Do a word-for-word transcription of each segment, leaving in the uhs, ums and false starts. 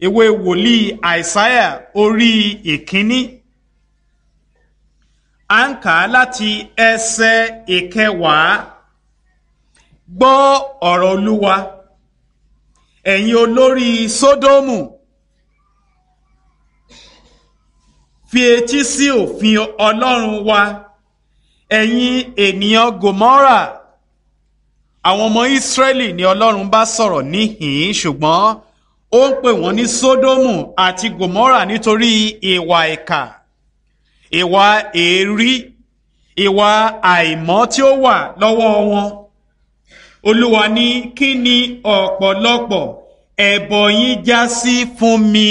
ìwé wòlíì àìsáyà orí ìkíní à ń kà á láti ẹsẹ̀ ìkẹwàá. Gbọ́ ọ̀rọ̀ Olúwa, ẹ̀yin olórí Sódómù, fi etí sí òfin Ọlọ́run wa, ẹ̀yin ènìyàn Gòmórà. Àwọn ọmọ Ísírẹ́lì ni Ọlọ́run bá sọ̀rọ̀ níhìn-ín, ṣùgbọ́n ó ń pè wọ́n ní Sódómù àti Gòmórà nítorí ìwà ìkà, ìwà èérí, ìwà àìmọ́ tí ó wà lọ́wọ́ wọn. Olúwa ní, kí ni ọ̀pọ̀lọpọ̀ ẹbọ yín já sí fún mi?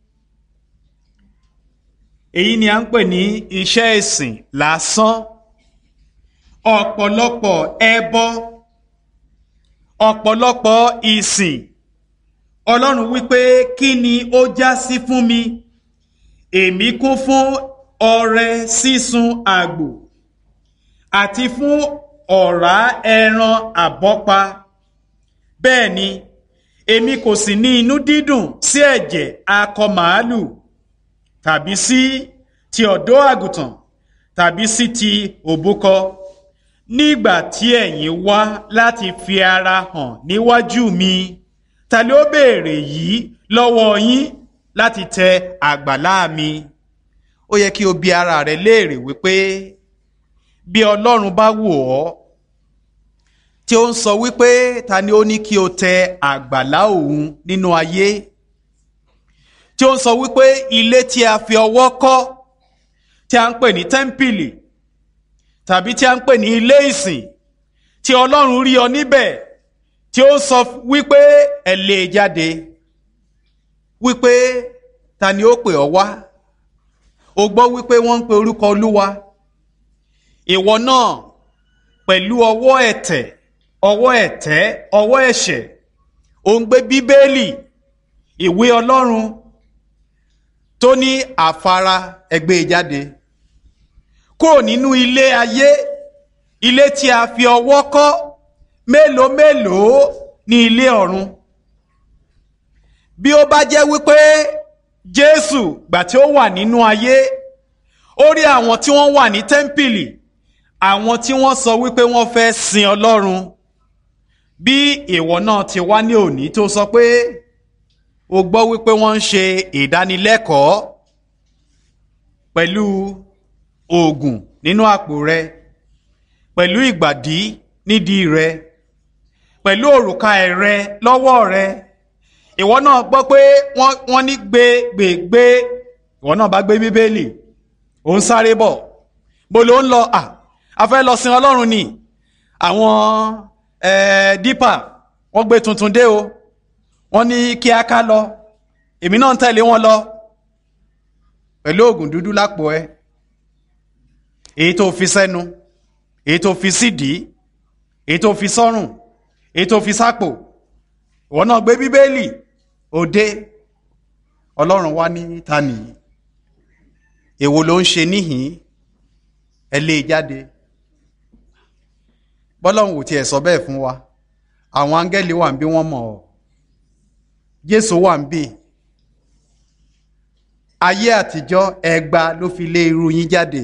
Èyí ni a ń pè ní iṣẹ́ ìsìn lásán. Ọ̀pọ̀lọpọ̀ ẹbọ, ọ̀pọ̀lọpọ̀ ìsìn. Ọlọ́run wípé, kí ni ó já sí fún mi? Èmi kún fún ọrẹ sísun àgbò àti fún ọ̀rá ẹran àbọ́pa. Bẹ́ẹ̀ ni, èmi kò sì ní inú dídùn sí ẹ̀jẹ̀ akọ màálù tàbí sí ti ọ̀dọ́ àgùntàn tàbí sí ti òbúkọ. Nígbà tí ẹ̀yin wá láti fi ara hàn níwájú mi, ta ló béèrè yìí lọ́wọ́ yín láti tẹ àgbàlá mi? Ó yẹ kí o bi ara rẹ léèrè wípé bí Ọlọ́run bá wò ọ́ tí ó ń sọ wípé ta ni ó ní kí o tẹ àgbàlá òun nínú ayé, tí ó ń sọ wípé ilé tí a fi ọwọ́ kọ́ tí a ń pè ní tẹ́ḿpìlì tàbí tí a ń pè ní ilé ìsìn, tí Ọlọ́run rí ọ níbẹ̀, tí ó sọ wípé ẹ lé e jáde, wípé ta ni ó pè ọ́ wá? O gbọ́ wípé wọ́n ń pe orúkọ Olúwa, ìwọ náà pẹ̀lú ọwọ́ ẹ̀tẹ̀, ọwọ́ ẹ̀tẹ́, ọwọ́ ẹ̀ṣẹ̀, ò ń gbé Bíbélì, ìwé Ọlọ́run tó ní àfara, ẹ gbé e jáde kúrò nínú ilé ayé, ilé tí a fi ọwọ́ kọ́. Mélòó mélòó ní ilé ọ̀run? Bí ó bá jẹ́ wípé Jésù gbà tí ó wà nínú ayé, ó rí àwọn tí wọ́n wà ní tẹ́ḿpìlì, àwọn tí wọ́n sọ wípé wọ́n fẹ́ sin Ọlọ́run. Bí ìwọ náà ti wá ní òní tó sọ pé o gbọ́ wípé wọ́n ń ṣe ìdánilẹ́kọ̀ọ́ pẹ̀lú oògùn nínú àpò rẹ, pẹ̀lú ìgbàdí nídìí rẹ, pẹ̀lú òrùka ẹ̀rẹ lọ́wọ́ rẹ, ìwọ náà gbọ́ pé wọ́n, wọ́n ní gbé gbé gbé, ìwọ náà bá gbé Bíbélì, ò ń sáré bọ̀. Bó ló ń lọ? À, a fẹ́ lọ sin Ọlọ́run ni. Àwọn eh, dípà wọ́n gbé tuntun dé o, wọ́n ní kí a ká lọ, èmi náà ń tẹ̀lé wọn lọ pẹ̀lú oògùn dúdú lápò ẹ, èyí tó fi sẹ́nu, èyí tó fi sídìí, èyí tó fi sọ́rùn, èyí tó fi sápò. Ìwọ náà gbé Bíbélì òde. Ọlọ́run wá ní, ta nìyí? Èwo ló ń ṣe níhìn? Ẹ lé e jáde. Bọ́lọ́run ò tiẹ̀ sọ bẹ́ẹ̀ fún wa. Àwọn áńgẹ́lì wà ń bí wọ́n mọ̀ ọ́, Jésù wà ń bí. Ayé àtijọ́ ẹgba ló fi lé irú yín jáde.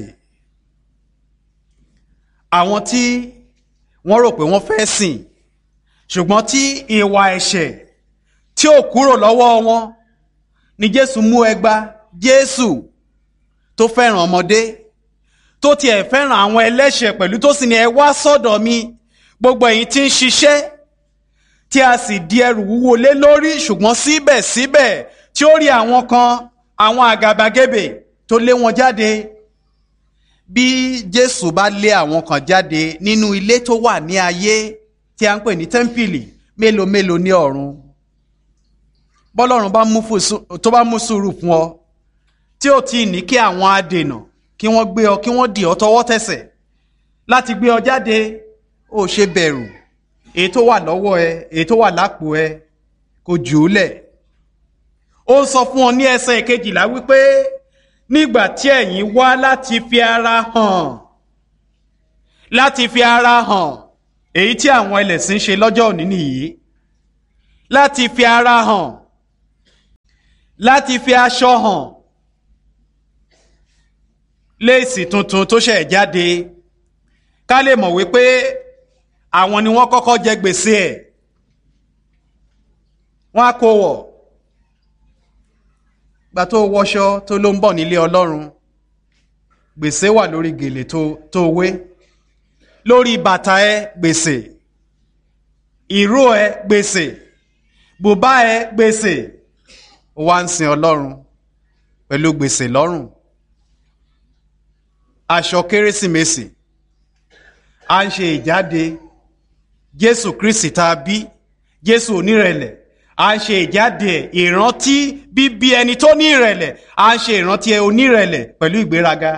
Àwọn tí wọ́n rò pé wọ́n fẹ́ sìn, ṣùgbọ́n tí ìwà ẹ̀ṣẹ̀ tí ò kúrò lọ́wọ́ wọn, ni Jésù mú ẹgba. Jésù tó fẹ́ràn ọmọdé, tó tiẹ̀ fẹ́ràn àwọn ẹlẹ́ṣẹ̀ pẹ̀lú, tó sì ní ẹ wá sọ́dọ̀ mi gbogbo ẹ̀yin tí ń ṣiṣẹ́ tí a sì di ẹrù wúwo lé lórí, ṣùgbọ́n síbẹ̀síbẹ̀ tí ó rí àwọn kan, àwọn àgàbàgebè tó lé wọn jáde. Bí Jésù bá lé àwọn kan jáde nínú ilé tó wà ní ayé tí a ń pè ní tẹ́ḿpìlì, mélòó mélòó ní ọ̀run? Bọ́lọ́run bá mú tó bá mú sùúrù fún ọ, tí ó ti ní kí àwọn adènà kí wọ́n gbé ọ, kí wọ́n dì ọ tọwọ́ tẹsẹ̀ láti gbé ọ jáde, ó ṣe bẹ̀rù. Èyí tó wà lọ́wọ́ ẹ, èyí tó wà lápò ẹ, kò jù ú lẹ̀. Ó ń sọ fún ọ ní ẹsẹ̀ kejìlá wípé nígbà tí ẹ̀yin wá láti fi ara hàn, láti fi ara hàn, èyí tí àwọn ẹlẹ́sìn ṣe lọ́jọ́ òní nìyí, láti fi ara hàn. láti fi aṣọ hàn léèsì tuntun tó ṣẹ̀ jáde ká lè mọ̀ wípé àwọn ni wọ́n kọ́kọ́ jẹ gbèsè ẹ̀ wọ́n á kó wọ̀ gbà tó wọṣọ tó ló ń bọ̀ nílé Ọlọ́run gbèsè wà lórí gèlè tó tó wé lórí bàtà ẹ gbèsè ìró ẹ gbèsè bùbá ẹ gbèsè wá ń sin Ọlọ́run pẹ̀lú gbèsè lọ́rùn aṣọ Kérésìmesì à ń ṣe ìjáde Jésù Kristi tá a bí Jésù onírẹ̀lẹ̀ à ń ṣe ìjáde ìrántí bíbí ẹni tó ní ìrẹ̀lẹ̀ à ń ṣe ìrántí onírẹ̀lẹ̀ pẹ̀lú ìgbéraga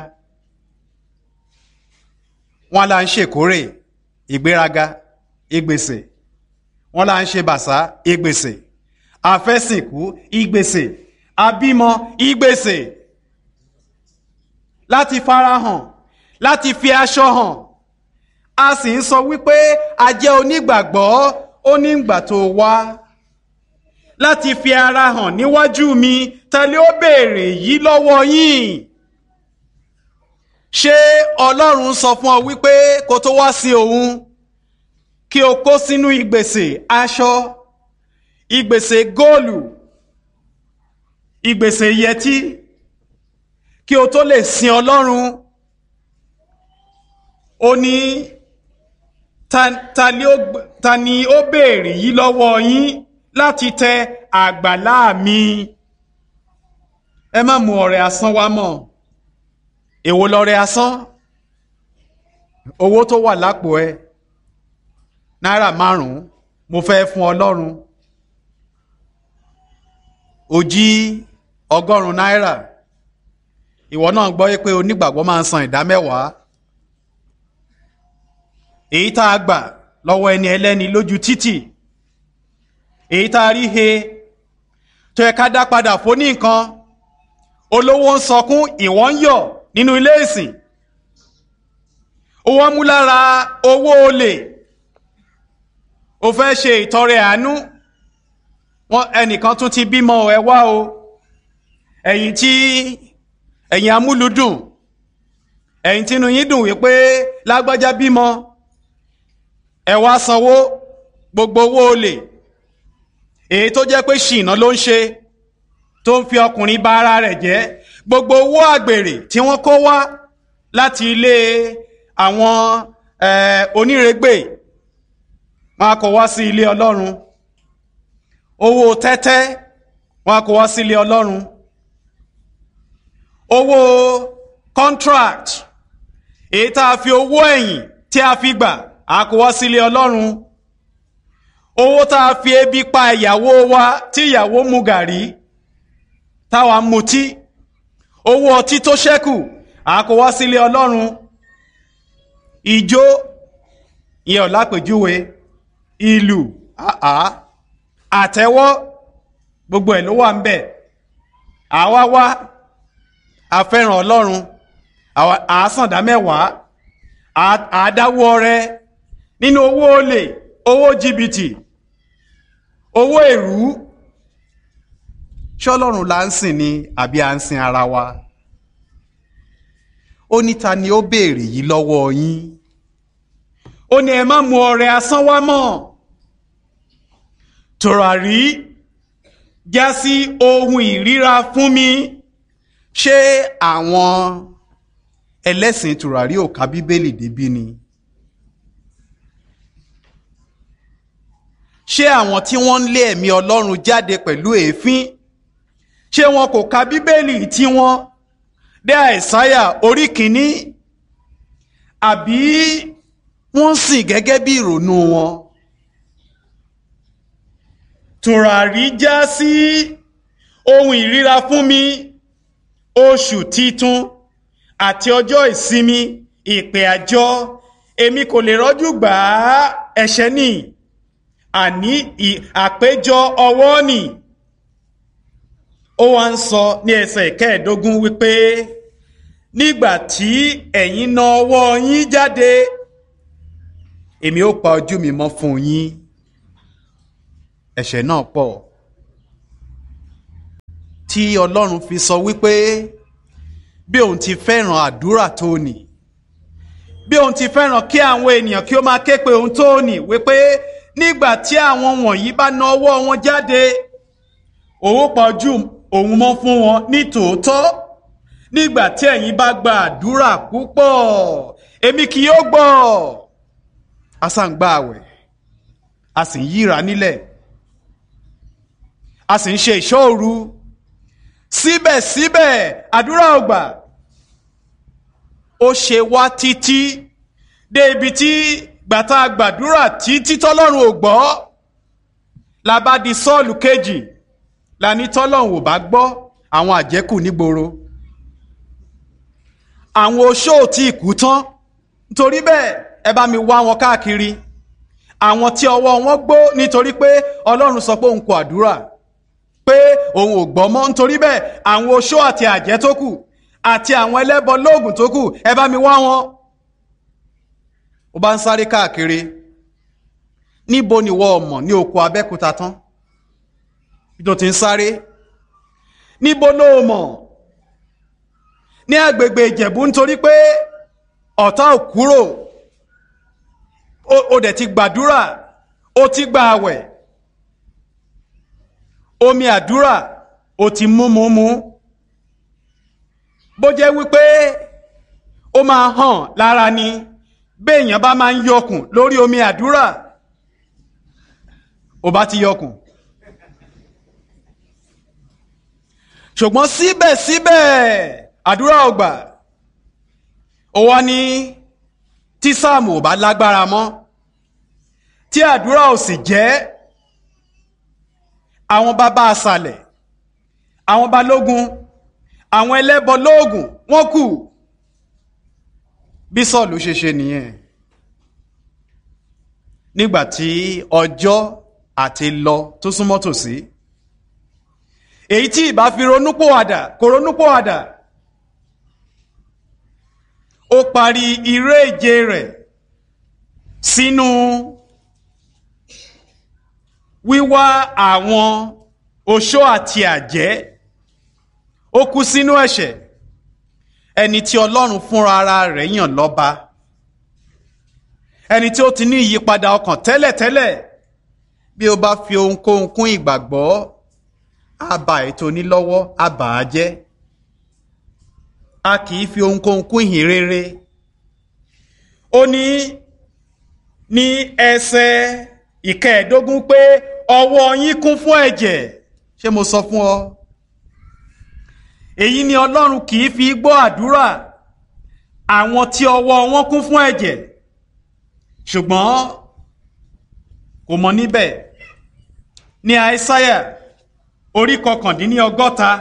wọn là ń ṣèkórè ìgbéraga ìgbèsè wọn là ń ṣe bàṣá ìgbèsè àfẹ́sìnkú ìgbèsè àbímọ ìgbèsè láti farahàn láti fi aṣọ hàn a sì ń sọ wípé a jẹ́ onígbàgbọ́ ó ní ìgbà tó wá láti fi ara hàn níwájú mi tẹ́lẹ̀ ó béèrè yìí lọ́wọ́ yín ṣé Ọlọ́run sọ fún ọ wípé kó tó wá sí òun kí o kó sínú ìgbèsè aṣọ ìgbèsè góòlù ìgbèsè yẹtí kí o tó lè sin Ọlọ́run ó ní ta, ta, ta ni ó béèrè yìí lọ́wọ́ yín láti tẹ àgbàlá mi ẹ má mú ọrẹ asán wá mọ́ èwo lọrẹ asán owó tó wà lápò ẹ náírà márùn-ún mo fẹ́ fún Ọlọ́run ó jí ọgọ́rùn-ún náírà ìwọ náà gbọ́ pé onígbàgbọ́ máa ń san ìdá mẹ́wàá èyí tá a gbà lọ́wọ́ ẹni ẹlẹ́ni lójú títì èyí tá a rí he tó yẹ ká dá padà fún ní nǹkan olówó ń sọkún ìwọ ń yọ̀ nínú ilé ìsìn owó mú lára owó olè ó fẹ́ ṣe ìtọrẹ àánú wọn ẹnìkan tún ti bímọ ẹ wá o ẹ̀yin tí ẹ̀yin amúlùdùn ẹ̀yin tínú yín dùn wípé lágbájá bímọ ẹ wá sanwó gbogbo owó olè èyí tó jẹ́ pé ṣìnà ló ń ṣe tó ń fi ọkùnrin bà ara rẹ̀ jẹ́ gbogbo owó àgbèrè tí wọ́n kó wá láti ilé àwọn onírègbè wọ́n á kó wá sí ilé Ọlọ́run owó tẹ́tẹ́ wọ́n á kó wá sí ilé Ọlọ́run owó contract èyí tá a fi owó ẹ̀yìn tí a fi gbà á kó wá sí ilé Ọlọ́run owó tá a fi ebi pa ìyàwó wa tí ìyàwó mu gàrí táwa mutí owó ọtí tó ṣẹ́kù á kó wá sí ilé Ọlọ́run ìjó ìyẹn ọ̀lápèjúwe ìlù àá àtẹ́wọ́ gbogbo ẹ̀ ló wà ń bẹ̀ àwa wá afẹ́ràn Ọlọ́run àásàndá mẹ́wàá àádáwó ọrẹ nínú owó olè owó jìbìtì owó èrú ṣọ́lọ́run là ń sìn ni àbí à ń sin ara wa ó ní ta ni ó béèrè yìí lọ́wọ́ yín ó ní ẹ má mú ọrẹ asán wá mọ́ tùràrí já sí ohun ìríra fún mi ṣé àwọn ẹlẹ́sìn tùràrí ò ka Bíbélì débí ni ṣé àwọn tí wọ́n ń lé ẹ̀mí Ọlọ́run jáde pẹ̀lú èéfín ṣé wọn kò ka Bíbélì tí wọ́n dé Àìsáyà orí kìíní àbí wọ́n sìn gẹ́gẹ́ bí ìrònú wọn tùràrí já sí ohun ìríra fún mi oṣù titun àti ọjọ́ ìsinmi ìpè àjọ èmi kò lè rọ́jú gbà á ẹ̀ṣẹ̀ ni àní àpéjọ ọwọ́ nì ó wá ń sọ ní ẹsẹ̀ ìkẹẹ̀ẹ́dógún wípé nígbà tí ẹ̀yin na ọwọ́ yín jáde èmi ó pa ojú mi mọ́ fún yín ẹ̀ṣẹ̀ náà pọ̀ tí Ọlọ́run fi sọ wípé bí òun ti fẹ́ràn àdúrà tó nì, bí òun ti fẹ́ràn kí àwọn ènìyàn kí ó máa ké pe òun tó nì, wípé nígbà tí àwọn wọ̀nyí bá na ọwọ́ wọn jáde, òun pọ̀jù òun mọ́ fún wọn ní tòótọ́. Nígbà tí ẹ̀yin bá gba àdúrà púpọ̀, èmi kì yóò gbọ́. A sá ń gba àwẹ̀, a sì ń yíra nílẹ̀, a sì ń ṣe ìṣọ́ òru, síbẹ̀síbẹ̀ àdúrà ò gbà. Ó ṣe wá títí dé ibi tí gbàtà gbàdúrà títí tọ́lọ́run ò gbọ́, la bá di Sọ́ọ̀lù kejì, la ní tọ́lọ́run ò bá gbọ́ àwọn àjẹ́kù nígboro, àwọn oṣó tí kú tán, nítorí bẹ́ẹ̀ ẹ bá mi wá wọn káàkiri, àwọn tí ọwọ́ wọn gbó nítorí pé Ọlọ́run sọ pé òun kò àdúrà, pé òun ò gbọ́ mọ́, nítorí bẹ́ẹ̀ àwọn oṣó àti àjẹ́ tó kù àti àwọn ẹlẹ́bọ lóògùn tó kù, ẹ bá mi wá wọn. Ó bá ń sáré káàkiri. Níbo ni wọ́n mọ̀ ní oko Abẹ́òkúta tán tó ti ń sáré? Níbo ló mọ̀ ní agbègbè Ìjẹ̀bú, nítorí pé ọ̀tá ò kúrò, ó dẹ̀ ti gbàdúrà, ó ti gba àwẹ̀, omi àdúrà ó ti mú mú mú. Bó jẹ́ wípé ó máa hàn lára ni, béèyàn bá máa ń yọkùn lórí omi àdúrà, ó bá ti yọkùn. Ṣùgbọ́n síbẹ̀síbẹ̀ àdúrà ò gbà. Ó wá ní tí sáàmù ò bá lágbára mọ́, tí àdúrà ò sì jẹ́, àwọn bàbá asàlẹ̀, àwọn balógun, àwọn ẹlẹ́bọ lóògùn wọ́n kù. Bí Sọ́ọ̀lù ṣe ṣe nìyẹn. Nígbàtí ọjọ́ àti lọ tó súnmọ́ tòsí, èyí tí ìbá fi ronúpòwàdà kò ronúpòwàdà, ó parí iré ìje rẹ̀ sínú wíwá àwọn oṣó àti àjẹ́. Ó kú sínú ẹ̀ṣẹ̀. Ẹni tí Ọlọ́run fúnra ara rẹ̀ yàn lọ́ba, ẹni tí ó ti ní ìyípadà ọkàn tẹ́lẹ̀tẹ́lẹ̀, bí ó bá fi ohunkóhun kún ìgbàgbọ́, á ba ètò onílọ́wọ́, á bà á jẹ́. A kì í fi ohunkóhun kún ìhìn rere. Ó ní ní ẹsẹ̀ ìkẹẹ̀dógún pé ọwọ́ yín kún fún ẹ̀jẹ̀. Ṣé mo sọ fún ọ? Èyí ni Ọlọ́run kì í fi gbọ́ àdúrà àwọn tí ọwọ́ wọn kún fún ẹ̀jẹ̀. Ṣùgbọ́n kò mọ níbẹ̀. Ní Àìsáyà orí kọkàndínní ọgọ́ta,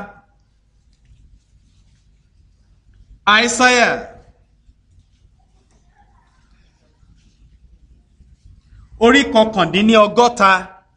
Àìsáyà orí kọkàndínní ọgọ́ta,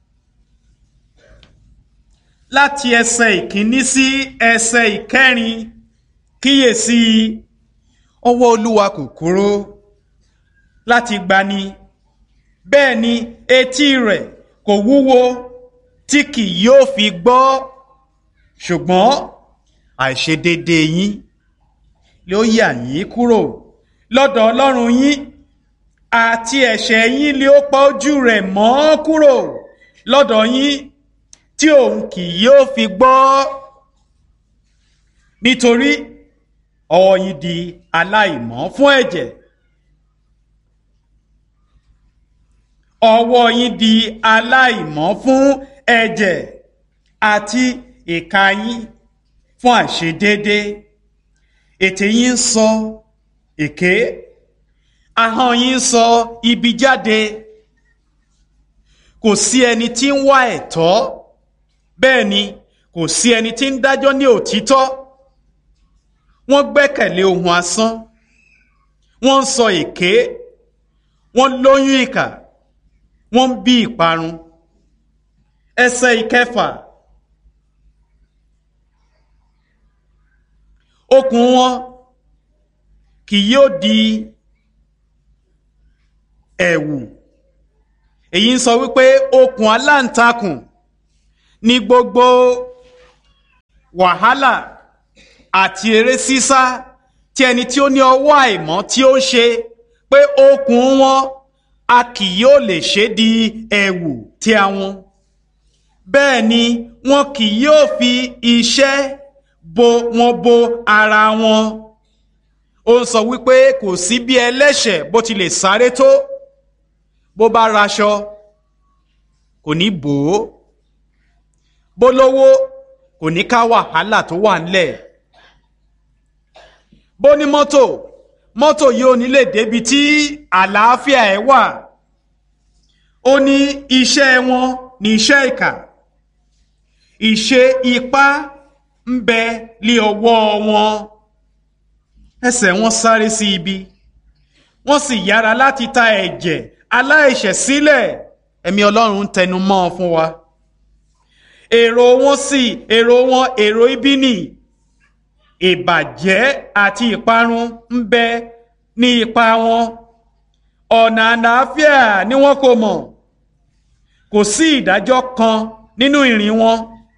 láti ẹsẹ̀ ìkíní sí ẹsẹ̀ ìkẹrin, kíyèsí ọwọ́ Olúwa kò kúrò láti gbani, bẹ́ẹ̀ ni etí rẹ̀ kò wúwo tí kì yóò fi gbọ́, ṣùgbọ́n àìṣedéédé yín ló yà yín kúrò lọ́dọ̀ Ọlọ́run yín, àti ẹ̀ṣẹ̀ yín ló pa ojú rẹ̀ mọ́ kúrò lọ́dọ̀ yín, tí òun kì yóò fi gbọ́. Nítorí ọwọ́ yín di aláìmọ́ fún ẹ̀jẹ̀, ọwọ́ yín di aláìmọ́ fún ẹ̀jẹ̀, àti ìka yín fún àìṣedéédé. Ètè yín ń sọ èké, ahọ́n yín ń sọ ibi jáde. Kò sí ẹni tí ń wá ẹ̀tọ́, bẹ́ẹ̀ ni kò sí ẹni tí ń dájọ́ ní òtítọ́. Wọ́n gbẹ́kẹ̀lé ohun asán, wọ́n ń sọ èké, wọ́n lóyún ìkà, wọ́n ń bí ìparun. Ẹsẹ̀ ìkẹfà, okùn wọn kì yóò di ẹ̀wù. Èyí ń sọ wípé okùn aláǹtakùn ní gbogbo wàhálà àti eré sísá tí ẹni tí ó ní ọwọ́ àìmọ́ tí ó ṣe pé okùn wọn a kì yóò lè ṣe di ẹ̀wù tí àwọn bẹ́ẹ̀ ni wọn kì yóò fi iṣẹ́ bo wọn bo ara wọn. Ó ń sọ wípé kò sí bí ẹlẹ́ṣẹ̀ bó ti lè sáré tó, bó bá raṣọ kò ní bò ó, bó lówó kò ní ká wàhálà tó wà ńlẹ̀, bó ní mọ́tò mọ́tò yóò ní lè débi tí àlàáfíà ẹ̀ wà. Ó ní iṣẹ́ wọn ní iṣẹ́ ìkà, ìṣe ipá ń bẹ lé ọwọ́ wọn, ẹsẹ̀ wọn sáré sí ibi, wọ́n sì yára láti ta ẹ̀jẹ̀ aláìṣẹ̀ sílẹ̀. Ẹ̀mí Ọlọ́run ń tẹnu mọ́ ọ fún wa. Èrò wọn sì èrò wọn èrò ibi ni, ìbàjẹ́ àti ìparun ń bẹ ní ipa wọn. Ọ̀nà àlàáfíà ni wọn kò mọ̀, kò sí ìdájọ́ kan nínú ìrìn wọn.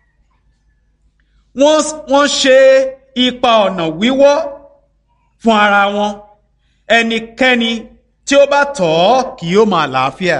Wọ́n ṣe ipa ọ̀nà wíwọ́ fún ara wọn. Ẹnikẹ́ni tí ó bá tọ̀ ọ́ kì yóò mọ àlàáfíà.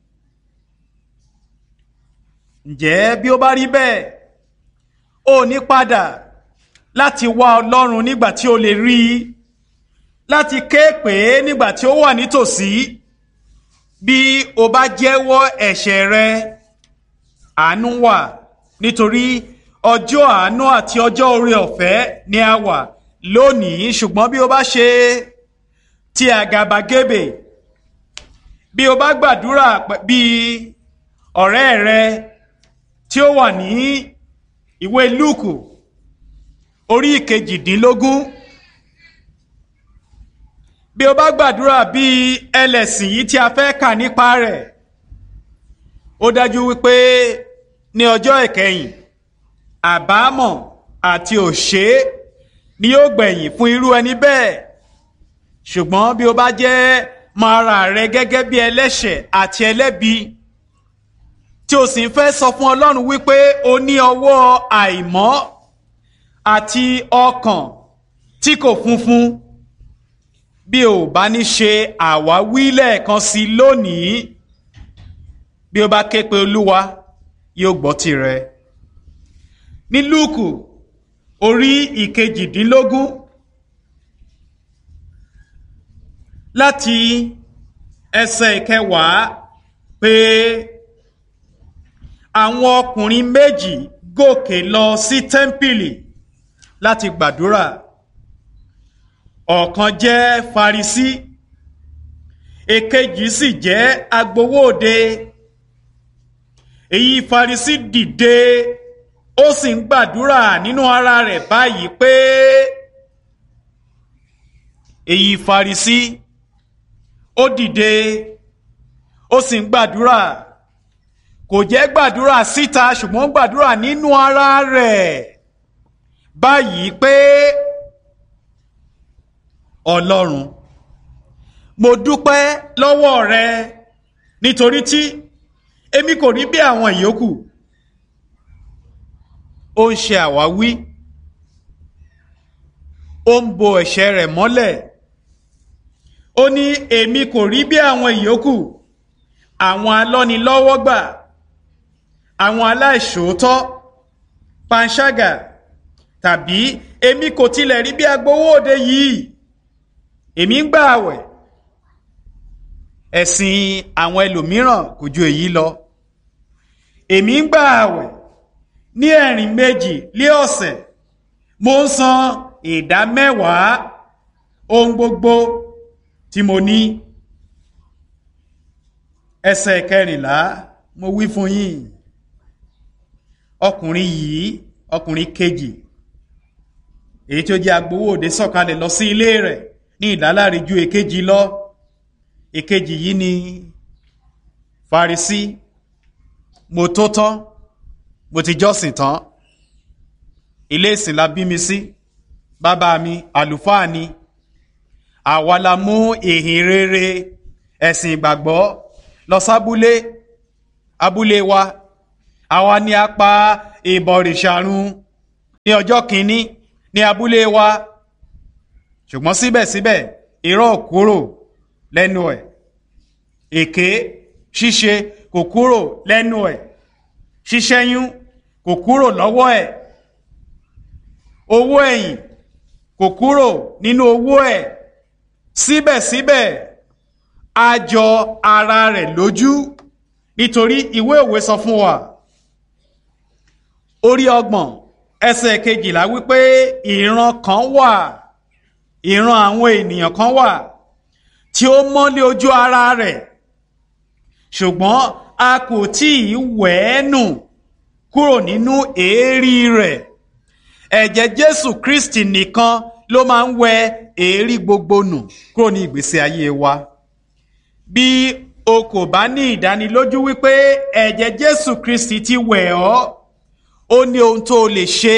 Ǹjẹ́ bí ó bá rí bẹ́ẹ̀, ó ní padà láti wá Ọlọ́run nígbà tí ó lè rí i, láti ké pè é nígbà tí ó wà nítòsí. Bí o bá jẹ́wọ́ ẹ̀ṣẹ̀ rẹ, àánú wà, nítorí ọjọ́ àánú àti ọjọ́ oore ọ̀fẹ́ ni a wà lónìí. Ṣùgbọ́n bí o bá ṣe ti àgàbàgebè, bí o bá gbàdúrà bí ọ̀rẹ́ rẹ tí ó wà ní ìwé Lúùkù orí ìkejìdínlógún, bí o bá gbàdúrà bí ẹlẹ́sìn yìí tí a fẹ́ kà nípa rẹ̀, ó dájú wípé ní ọjọ́ ìkẹyìn àbámọ̀ àti òṣé ni yóò gbẹ̀yìn fún irú ẹni bẹ́ẹ̀. Ṣùgbọ́n bí o bá jẹ́ mọ ara rẹ gẹ́gẹ́ bí ẹlẹ́ṣẹ̀ àti ẹlẹ́bi, tí o sì ń fẹ́ sọ fún Ọlọ́run wípé o ní ọwọ́ àìmọ́ àti ọkàn tí kò funfun, bí o bá ní ṣe àwáwí lẹ́ẹ̀kan sí lónìí, bí o bá ké pe Olúwa yóò gbọ́ tirẹ̀. Ní Lúùkù orí ìkejìdínlógún láti ẹsẹ̀ ìkẹwàá, pé àwọn ọkùnrin méjì gòkè lọ sí tẹ́ḿpìlì láti gbàdúrà. Ọ̀kan jẹ́ Farisí, èkejì sì jẹ́ agbowóde. Èyí Farisí dìde, ó sì ń gbàdúrà nínú ara rẹ̀ báyìí pé èyí Farisí ó dìde, ó sì ń gbàdúrà, kò jẹ́ gbàdúrà síta ṣùgbọ́n gbàdúrà nínú ara rẹ̀ báyìí pé Ọlọ́run, mo dúpẹ́ lọ́wọ́ rẹ nítorí tí èmi kò rí bí àwọn ìyókù. Ó ń ṣe àwáwí, ó ń bo ẹ̀ṣẹ̀ rẹ̀ mọ́lẹ̀. Ó ní èmi kò rí bí àwọn ìyókù, àwọn alọ́nilọ́wọ́gbà, àwọn aláìṣòótọ́, panṣágà, tàbí èmi kò tilẹ̀ rí bí agbowóde yìí. Èmi ń gbà àwẹ̀. Ẹ̀sìn àwọn ẹlòmíràn kò ju èyí lọ. Èmi ń gbà àwẹ̀ ní ẹ̀rìn méjì lé ọ̀sẹ̀, mo ń san ìdá mẹ́wàá ohun gbogbo tí mo ní. Ẹsẹ̀ kẹrìnlá, mo wí fún yín, ọkùnrin yìí, ọkùnrin kejì, èyí tí ó jẹ́ agbowóde, sọ̀kalẹ̀ lọ sí ilé rẹ̀ ní ìdáláre ju èkejì lọ. Èkejì yìí ni Farisí. Mo tó tán, mo ti jọ́sìn tán, ilé ìsìn la bí mi sí, bàbá mi àlùfáà ni, àwa la mú ìhìn rere ẹ̀sìn ìgbàgbọ́ lọ sábúlé abúlé wa, àwa ni a pa ìbọ̀rìṣà run. ní ọjọ́ kìíní ní abúlé wa, ṣùgbọ́n síbẹ̀síbẹ̀ irọ́ kúrò lẹ́nu ẹ̀, èké ṣíṣe kò kúrò lẹ́nu ẹ̀, ṣíṣẹ́yún kò kúrò lọ́wọ́ ẹ̀, owó ẹ̀yìn kò kúrò nínú owó ẹ̀. Síbẹ̀síbẹ̀ a jọ ara rẹ̀ lójú, nítorí ìwé òwe sọ fún wa orí ọgbọ̀n ẹsẹ̀ kejìlá wípé ìran kan wà, ìran àwọn ènìyàn kan wà tí ó mọ́lé ojú ara rẹ̀, ṣùgbọ́n a kò tí ì wẹ̀ ẹ́ nù kúrò nínú èérí rẹ̀. Ẹ̀jẹ̀ Jésù Kristi nìkan ló máa ń wẹ èérí gbogbo nù kúrò ní ìgbésí ayé wa. Bí o kò bá ní ìdánilójú wípé ẹ̀jẹ̀ Jésù Kristi ti wẹ̀ ọ́, ó ní ohun tó lè ṣe.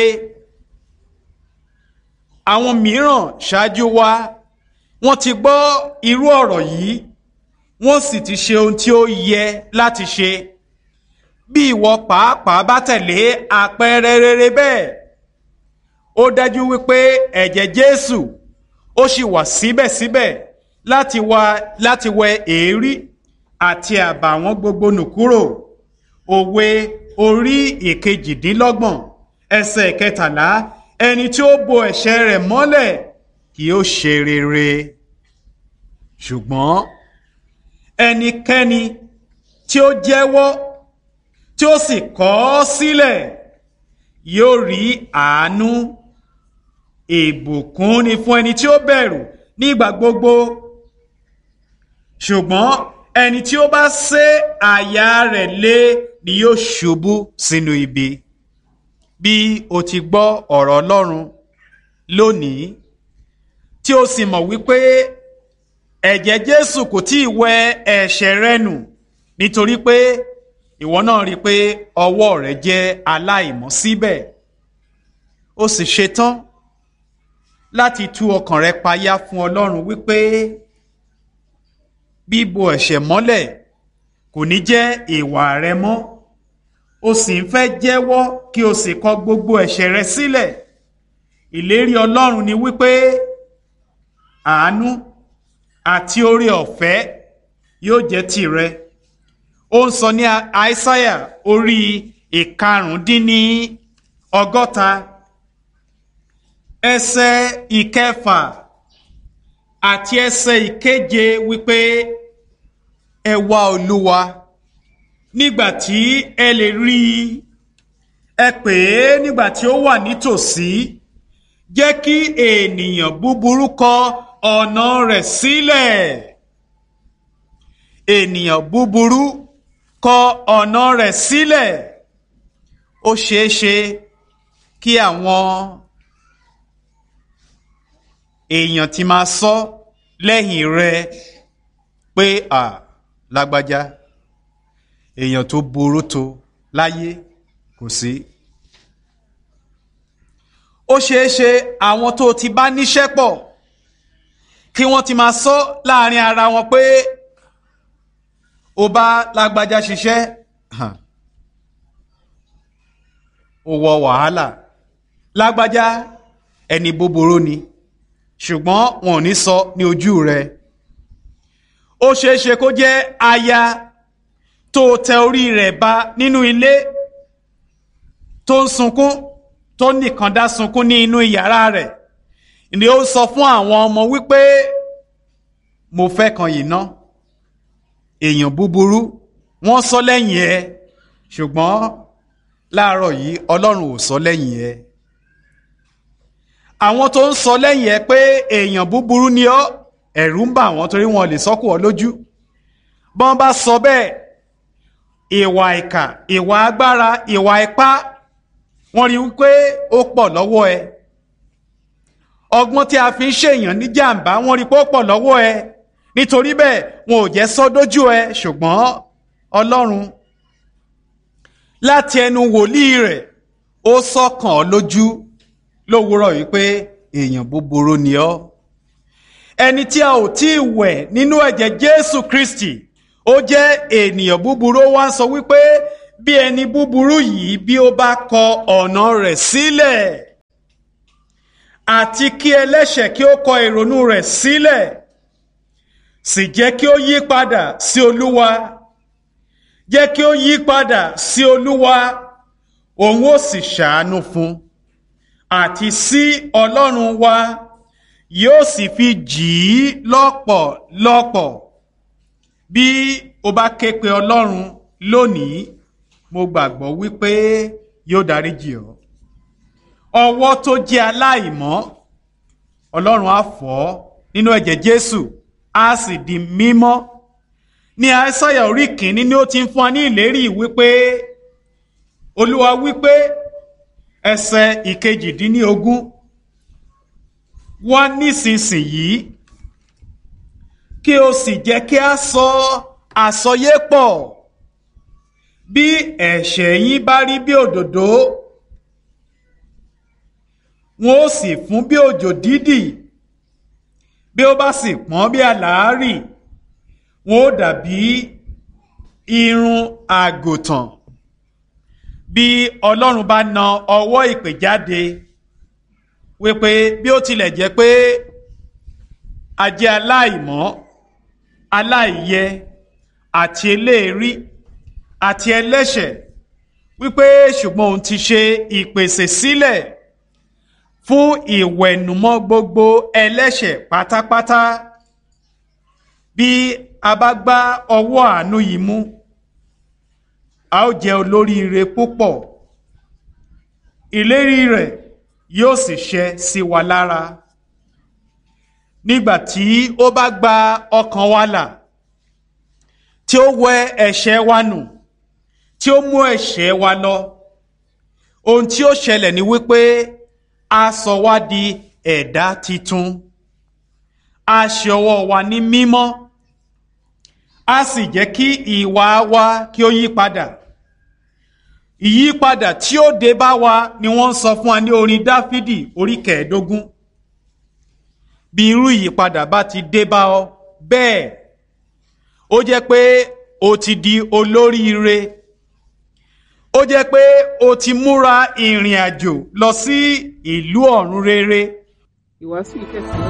Àwọn mìíràn ṣáájú wa wọ́n ti gbọ́ irú ọ̀rọ̀ yìí, wọ́n sì ti ṣe ohun tí ó yẹ láti ṣe. Bí ìwọ pàápàá bá tẹ̀lé àpẹẹrẹ rere bẹ́ẹ̀, ó dájú wípé ẹ̀jẹ̀ Jésù ó sì wà síbẹ̀síbẹ̀ láti wá láti wẹ èérí àti àbàwọ́n gbogbo nù kúrò. Òwe orí ìkejìdínlọ́gbọ̀n ẹsẹ̀ kẹtàlá, ẹni tí ó bo ẹ̀ṣẹ̀ rẹ̀ mọ́lẹ̀ kì yóò ṣe rere, ṣùgbọ́n ẹnikẹ́ni tí ó jẹ́wọ́ tí ó sì kọ̀ ọ́ sílẹ̀ yóò rí àánú. Ìbùkún ni fún ẹni tí ó bẹ̀rù nígbà gbogbo, ṣùgbọ́n ẹni tí ó bá sé àyà rẹ̀ lé ni yóò ṣubú sínú ibi. Bí o ti gbọ́ ọ̀rọ̀ Ọlọ́run lónìí, tí o sì mọ̀ wípé ẹ̀jẹ̀ Jésù kò tí ì wẹ ẹ̀ṣẹ̀ rẹ nù, nítorí pé ìwọ náà rí pé ọwọ́ rẹ jẹ́ aláìmọ́ síbẹ̀, o sì ṣetán láti tú ọkàn rẹ payá fún Ọlọ́run wípé bíbo ẹ̀ṣẹ̀ mọ́lẹ̀ kò ní jẹ́ ìwà rẹ mọ́, o sì ń fẹ́ jẹ́wọ́ kí o sì kọ̀ gbogbo ẹ̀ṣẹ̀ rẹ sílẹ̀. Ìlérí Ọlọ́run ni wípé àánú àti oore ọ̀fẹ́ yóò jẹ́ tìrẹ. Ó ń sọ ní Àìsáyà orí ìkarùndínní ọgọ́ta ẹsẹ̀ ìkẹfà àti ẹsẹ̀ ìkeje wípé ẹ wá Olúwa nígbà tí ẹ lè rí i, ẹ pè é nígbà tí ó wà nítòsí. Jẹ́ kí ènìyàn búburú kọ ọ̀nà rẹ̀ sílẹ̀. Ènìyàn búburú kọ ọ̀nà rẹ̀ sílẹ̀. Ó ṣeé ṣe kí àwọn èèyàn ti máa sọ lẹ́yìn rẹ pé à lágbájá èèyàn tó burú tó láyé kò sí. Ó ṣeé ṣe àwọn tó ti bá níṣẹ́ pọ̀ kí wọ́n ti máa sọ láàrin ara wọn pé ó bá lágbájá ṣiṣẹ́ ó wọ wàhálà, lágbájá ẹni búburú ni, ṣùgbọ́n wọn ò ní sọ ní ojú rẹ̀. Ó ṣeé ṣe kó jẹ́ aya tó tẹ orí rẹ̀ ba nínú ilé, tó ń sunkún, tó nìkan dá sunkún ní inú yàrá rẹ̀, ni ó sọ fún àwọn ọmọ wípé mo fẹ́ kan yìí ná. Èèyàn búburú wọ́n sọ lẹ́yìn ẹ, ṣùgbọ́n láàárọ̀ yìí Ọlọ́run ò sọ lẹ́yìn ẹ. Àwọn tó ń sọ lẹ́yìn ẹ pé èèyàn búburú ni ọ́, ẹ̀rù ń bà wọ́n torí wọn lè sọ́kù ọ lójú. Bọ́n bá sọ bẹ́ẹ̀, ìwà ìkà, ìwà agbára, ìwà ipá, wọ́n rí wípé ó pọ̀ lọ́wọ́ ẹ. Ọgbọ́n tí a fi ń ṣèyàn ní jàǹbá, wọ́n rí pé ó pọ̀ lọ́wọ́ ẹ. Nítorí bẹ́ẹ̀ wọn ò jẹ́ sọ dójú ẹ, ṣùgbọ́n Ọlọ́run láti ẹnu wòlíì rẹ̀ ó sọ̀kàn ọ́ lójú lówùúrọ̀ wípé èèyàn búburú ni ọ́. Ẹni tí a ò tí ì wẹ̀ nínú ẹ̀jẹ̀ Jésù Kristi, ó jẹ́ ènìyàn búburú. Ó wá ń sọ wípé bí ẹni búburú yìí bí ó bá kọ ọ̀nà rẹ̀ sílẹ̀, àti kí ẹlẹ́ṣẹ̀ kí ó kọ ìrònú rẹ̀ sílẹ̀, sì jẹ́ kí ó yí padà sí Olúwa. Jẹ́ kí ó yí padà sí Olúwa, òun ó sì ṣàánú fún, àti sí Ọlọ́run wa, yóò sì fi jì í lọ́pọ̀lọpọ̀. Bí o bá ké pe Ọlọ́run lónìí, mo gbàgbọ́ wípé yóò dáríjì ọ́. Ọwọ́ tó jẹ́ aláìmọ́, Ọlọ́run á fọ̀ ọ́ nínú ẹ̀jẹ̀ Jésù, á sì di mímọ́. Ní Aísáyà orí kìíní ni ó ti ń fún wa ní ìlérí wípé Olúwa wípé ẹsẹ̀ ìkejìdínlógún, wá nísinsìnyí kí o sì jẹ́ kí a sọ àsọyépọ̀. Bí ẹ̀ṣẹ̀ yín bá rí bí òdòdó, wọn ó sì fún bí òjò dídì. Bí ó bá sì pọ́n bí àlàárì, wọn ó dàbí irun àgùntàn. Bí Ọlọ́run bá na ọwọ́ ìpè jáde wípé bí ó tilẹ̀ jẹ́ pé a jẹ́ aláìmọ́, aláìyẹ àti eléèrí àti ẹlẹ́ṣẹ̀, wípé ṣùgbọ́n òun ti ṣe ìpèsè sílẹ̀ fún ìwẹ̀nùmọ́ gbogbo ẹlẹ́ṣẹ̀ pátápátá. Bí a bá gbá ọwọ́ àánú yìí mú, a ó jẹ́ olóríire púpọ̀. Ìlérí rẹ̀ yóò sì ṣẹ sí wa lára. Nígbà tí ó bá gba ọkàn wa là, tí ó wẹ ẹ̀ṣẹ̀ wa nù, tí ó mú ẹ̀ṣẹ̀ wa lọ, ohun tí ó ṣẹlẹ̀ ni wípé a sọ wá di ẹ̀dá titun. A ṣe ọwọ́ wa ní mímọ́, a sì jẹ́ kí ìwà wa kí ó yí padà. Ìyípadà tí ó dé bá wa ni wọ́n ń sọ fún wa ní orin Dáfídì orí kẹẹ̀ẹ́dógún. Bí irú ìyípadà bá ti dé bá ọ bẹ́ẹ̀, ó jẹ́ pé o ti di olóríire. Ó jẹ́ pé o ti múra ìrìn àjò lọ sí ìlú ọ̀run rere. Ìwàásù ìtẹ̀síwájú.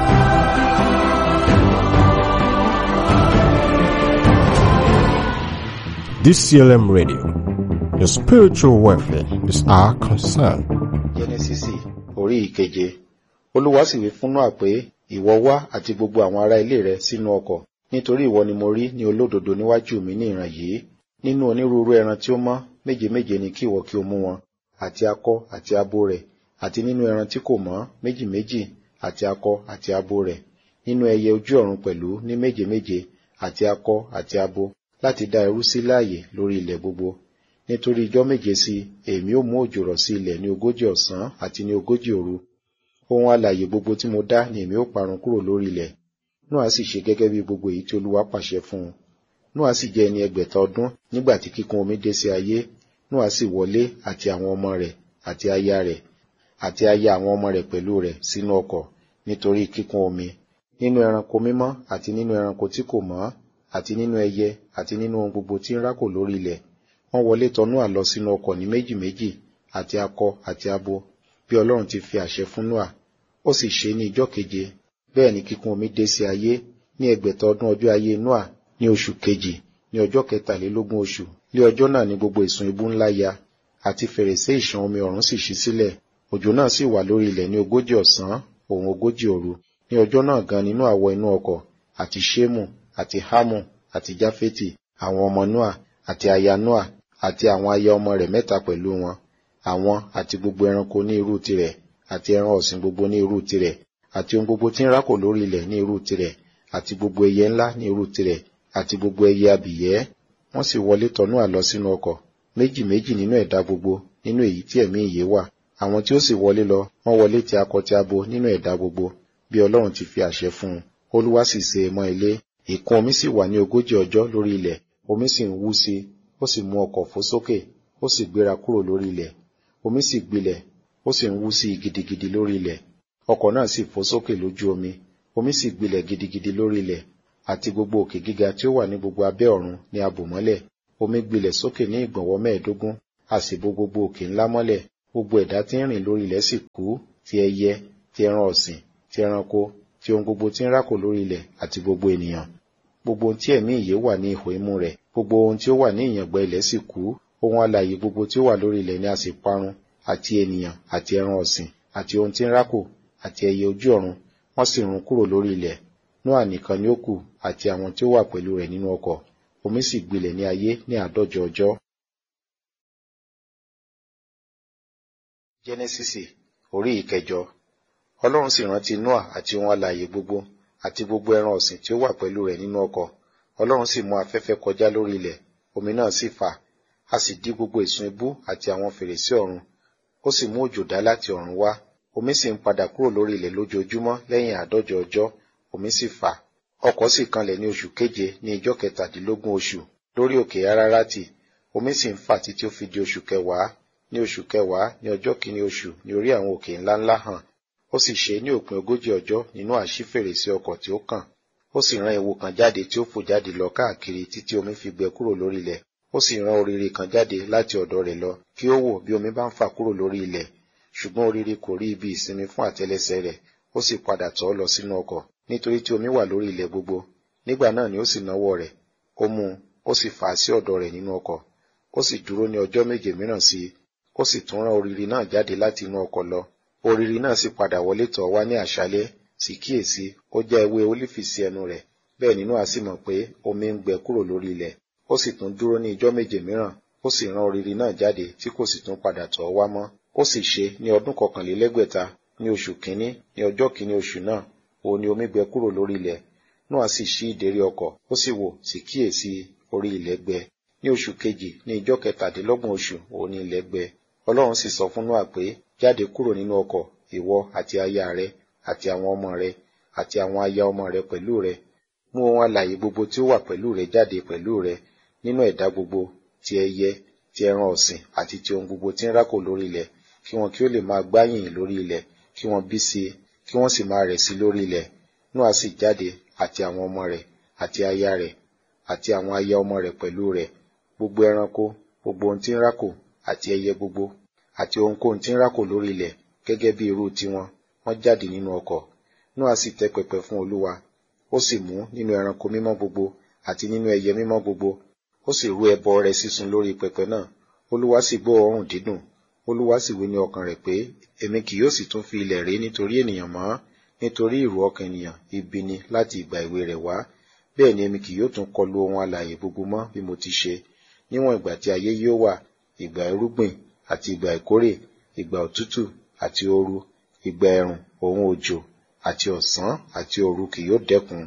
D C L M Radio, your spiritual welfare is our concern. Jẹ́nẹ́sísì orí ìkeje. Olúwa sì wí fún Nóà pé, ìwọ wá àti gbogbo àwọn ará ilé rẹ sínú ọkọ̀, nítorí ìwọ ni mo rí ní olódodo níwájú mi ní ìran yìí. Nínú onírúurú ẹran tí ó mọ́, méje méje ni kí ìwọ kí o mú wọn, àti akọ àti abo rẹ̀, àti nínú ẹran tí kò mọ́, méjì méjì, àti akọ àti abo rẹ̀. Nínú ẹyẹ ojú ọ̀run pẹ̀lú ní méje méje, àti akọ àti abo, láti dá ẹrú sí láàyè lórí ilẹ̀ gbogbo. Nítorí ijọ́ méje sí, èmi ó mú òjò rọ̀ sí ilẹ̀ ní ogójì ọ̀sán àti ní ogójì òru. Ohun alààyè gbogbo tí mo dá ni èmi ó parun kúrò lórí ilẹ̀. Nóà sì ṣe gẹ́gẹ́ bí gbogbo èyí tí Olúwa pàṣẹ fún un. Nóà sì jẹ́ ẹni ẹgbẹ̀ta ọdún nígbà tí kíkún omi dé sí ayé. Nóà sì wọlé àti àwọn ọmọ rẹ̀ àti aya rẹ̀ àti aya àwọn ọmọ rẹ̀ pẹ̀lú rẹ̀ sínú ọkọ̀ nítorí kíkún omi. Nínú ẹranko mímọ́ àti nínú ẹranko tí kò mọ́, àti nínú ẹyẹ àti nínú ohun gbogbo tí ń rákò lórí ilẹ̀, wọ́n wọlé tọ̀ Nóà lọ sínú ọkọ̀ ní méjì méjì, àti akọ àti abo, bí Ọlọ́run ti fi àṣẹ fún Nóà. Ó sì ṣe ní ijọ́ keje, bẹ́ẹ̀ ni kíkún omi dé sí ayé ní ẹgbẹ̀ta ọdún ọjọ́ ayé Nóà, ní oṣù kejì, ní ọjọ́ kẹtàlélógún oṣù. Ní ọjọ́ náà ni gbogbo ìsun ibú ńlá ya, àti fèrèsé ìṣàn omi ọ̀run sì ṣí sílẹ̀. Òjò náà sì wà lórí ilẹ̀ ní ogójì ọ̀sán, òun ogójì òru. Ní ọjọ́ náà gan nínú àwọ inú ọkọ̀, àti Ṣémù, àti Hámù, àti Jáfétì, àwọn ọmọ Nóà, àti aya Nóà, àti àwọn aya ọmọ rẹ̀ mẹ́ta pẹ̀lú wọn. Àwọn àti gbogbo ẹranko ní irú tirẹ̀, àti ẹran ọ̀sìn gbogbo ní irú tirẹ̀, àti ohun gbogbo tí ń rákò lórí ilẹ̀ ní irú tirẹ̀, àti gbogbo ẹyẹ ńlá ní irú tirẹ̀, àti gbogbo ẹyẹ abìyẹ́. Wọ́n sì wọlé tọ̀ Nóà lọ sínú ọkọ̀, méjì méjì nínú ẹ̀dá gbogbo, nínú èyí tí ẹ̀mí ìyè wà. Àwọn tí ó sì wọlé lọ, wọ́n wọlé ti akọ ti abo nínú ẹ̀dá gbogbo, bí Ọlọ́run ti fi àṣẹ fún un. Olúwa sì ṣe mọ́ ilé. Ìkún omi sì wà ní ogójì ọjọ́ lórí ilẹ̀, omi sì ń wú sí, ó sì mú ọkọ̀ fò sókè, ó sì gbéra kúrò lórí ilẹ̀. Omi sì gbilẹ̀, ó sì ń wú sí gidigidi lórí ilẹ̀. Ọkọ̀ náà sì fò sókè lójú omi, omi sì gbilẹ̀ gidigidi lórí ilẹ̀, àti gbogbo òkè gíga tí ó wà ní gbogbo abẹ́ ọ̀run ni a bò mọ́lẹ̀. Omi gbilẹ̀ sókè ní ìgbọ̀nwọ́ mẹ́ẹ̀ẹ́dógún, a sì bò gbogbo òkè ńlá mọ́lẹ̀. Gbogbo ẹ̀dá tí ń rìn lórí ilẹ̀ sì kú, ti ẹyẹ, ti ẹran ọ̀sìn, ti ẹranko, ti ohun gbogbo tí ń rákò lórí ilẹ̀ àti gbogbo ènìyàn. Gbogbo ohun tí ẹ̀mí ìyè wà ní ihò imú rẹ̀, gbogbo ohun tí ó wà ní ìyàngbẹ ilẹ̀ sì kú, ohun alààyè gbogbo tí ó wà lórí ilẹ̀ ni a sì parun, àti ènìyàn, àti ẹran ọ̀sìn, àti ohun tí ń rákò, àti ẹyẹ ojú ọ̀run, wọ́n sì run kúrò lórí ilẹ̀. Nóà nìkan ni ó kù, àti àwọn tí ó wà pẹ̀lú rẹ̀ nínú ọkọ̀. Omi sì gbilẹ̀ ní ayé ní àádọ́jọ ọjọ́. Jẹ́nẹ́sísì orí ìkẹjọ. Ọlọ́run sì rántí Nóà àti ohun alààyè gbogbo, àti gbogbo ẹran ọ̀sìn tí ó wà pẹ̀lú rẹ̀ nínú ọkọ̀. Ọlọ́run sì mú afẹ́fẹ́ kọjá lórí ilẹ̀, omi náà sì fà, a sì dí gbogbo ìsun ibú àti àwọn fèrèsé ọ̀run. Ó sì mú òjò dá láti ọ̀run wá. Omi sì ń padà kúrò lórí ilẹ̀ lójoojúmọ́ lẹ́yìn àádọ́jọ ọjọ́, omi sì fà. Ọkọ̀ sì kanlẹ̀ ní oṣù keje ní ijọ́ kẹtàdínlógún oṣù lórí òkè Arárátì. Omi sì ń fà títí ó fi di oṣù kẹwàá. Ní oṣù kẹwàá ní ọjọ́ kìíní oṣù ní orí àwọn òkè ńláńlá hàn. Ó sì ṣe ní òpin ogójì ọjọ́ nínú àṣí fèrèsé ọkọ̀ tí ó kàn. Ó sì rán ewu kan jáde tí ó fò jáde lọ káàkiri títí omi fi gbẹ kúrò lórí ilẹ̀. Ó sì rán orire kan jáde láti ọ̀dọ̀ rẹ̀ lọ kí ó wò bí omi bá ń fà kúrò lórí ilẹ̀. Ṣùgbọ́n orire kò rí ibi ìsinmi fún àtẹ́lẹsẹ̀ rẹ̀. Ó sì padà tọ̀ ọ́ lọ sínú ọkọ̀, nítorí tí omi wà lórí ilẹ̀ gbogbo. Nígbà náà ni ó sì nawọ́ rẹ̀, ó mú un, ó sì fà á sí ọ̀dọ̀ rẹ̀ nínú ọkọ̀. Ó sì dúró ní ọjọ́ méje mìíràn sí i. Ó sì tún rán orire náà jáde láti inú ọkọ̀ lọ. Orire náà sì padà wọlé tọ̀ wá ní àṣálẹ́. Sì kíyèsí, ó já ewé ólífì sí ẹnu rẹ̀. Bẹ́ẹ̀ ni Nóà sì mọ̀ pé omi ń gbẹ kúrò lórí ilẹ̀. Ó sì tún dúró ní ijọ́ méje mìíràn. Ó sì rán orire náà jáde tí kò sì tún padà tọ̀ wá mọ́. Ó sì ṣe ní ọdún kọkànlélẹ́gbẹ̀ta ní oṣù kìíní ní ọjọ́ kìíní oṣù náà, òun ni omi gbẹ kúrò lórí ilẹ̀. Nóà sì ṣí ìdérí ọkọ̀, ó sì wò, sì kíyèsí, orí ilẹ̀ gbẹ. Ní oṣù kejì ní ijọ́ kẹtàdínlọ́gbọ̀n oṣù, òun ni ilẹ̀ gbẹ. Ọlọ́run sì sọ fún Nóà pé, jáde kúrò nínú ọkọ̀, ìwọ àti aya rẹ, àti àwọn ọmọ rẹ, àti àwọn aya ọmọ rẹ pẹ̀lú rẹ. Mú ohun alààyè gbogbo tí ó wà pẹ̀lú rẹ jáde pẹ̀lú rẹ, nínú ẹ̀dá gbogbo, ti ẹyẹ, ti ẹran ọ̀sìn, àti ti ohun gbogbo tí ń rákò lórí ilẹ̀, kí wọn kí ó lè máa gbáyìn lórí ilẹ̀, kí wọn bí sí i, kí wọ́n sì máa rẹ̀ sí lórí ilẹ̀. Nóà sì jáde, àti àwọn ọmọ rẹ̀, àti aya rẹ̀, àti àwọn aya ọmọ rẹ̀ pẹ̀lú rẹ̀, gbogbo ẹranko, gbogbo ohun tí ń rákò, àti ẹyẹ gbogbo, àti ohunkóhun tí ń rákò lórí ilẹ̀, gẹ́gẹ́ bí irú tiwọn, wọ́n jáde nínú ọkọ̀. Nóà sì tẹ́ pẹpẹ fún Olúwa. Ó sì mú nínú ẹranko mímọ́ gbogbo, àti nínú ẹyẹ mímọ́ gbogbo. Ó sì rú ẹbọ rẹ̀ sísun lórí pẹpẹ náà. Olúwa sì gbọ́ òórùn dídùn. Olúwa sì wí ní ọkàn rẹ̀ pé, èmi kì yóò sì tún fi ilẹ̀ ré nítorí ènìyàn mọ́, nítorí ìrù ọkàn ènìyàn ibi ni láti ìgbà èwe rẹ̀ wá. Bẹ́ẹ̀ ni èmi kì yóò tún kọlu ohun alààyè gbogbo mọ́ bí mo ti ṣe, níwọ̀n ìgbà tí ayé yóò wà, ìgbà irúgbìn àti ìgbà ìkórè, ìgbà òtútù àti ooru, ìgbà ẹ̀rùn òun òjò, àti ọ̀sán àti òru kì yóò dẹ́kun.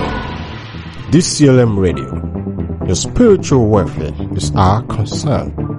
D C L M Radio, your spiritual welfare is our concern.